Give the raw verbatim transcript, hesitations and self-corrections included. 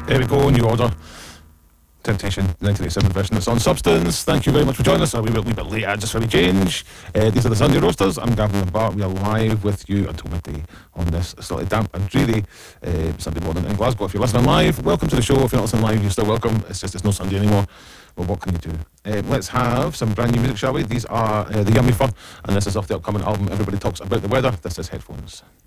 There we go, new order. Temptation, nineteen eighty-seven version that's on Substance. Thank you very much for joining us. A wee bit, wee bit later, just for a change. Uh, these are the Sunday Roasters. I'm Gavin Bart. We are live with you until midday on this slightly damp and dreary uh, Sunday morning in Glasgow. If you're listening live, welcome to the show. If you're not listening live, you're still welcome. It's just it's no Sunday anymore. Well, what can you do? Uh, let's have some brand new music, shall we? These are uh, the Yummy Fur, and this is off the upcoming album Everybody Talks About the Weather. This is Headphones.